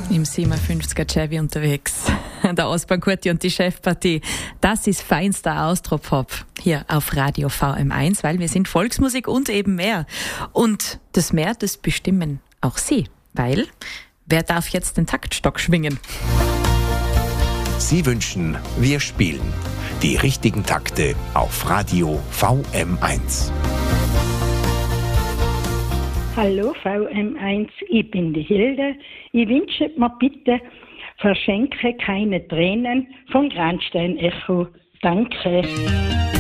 Im 57er Chevy unterwegs. Der Ostbahn-Kurti und die Chefpartie. Das ist feinster Austropop hier auf Radio VM1, weil wir sind Volksmusik und eben mehr. Und das Mehr, das bestimmen auch Sie. Weil, wer darf jetzt den Taktstock schwingen? Sie wünschen, wir spielen die richtigen Takte auf Radio VM1. Hallo VM1, ich bin die Hilde. Ich wünsche mir bitte, verschenke keine Tränen von Grandstein Echo. Danke.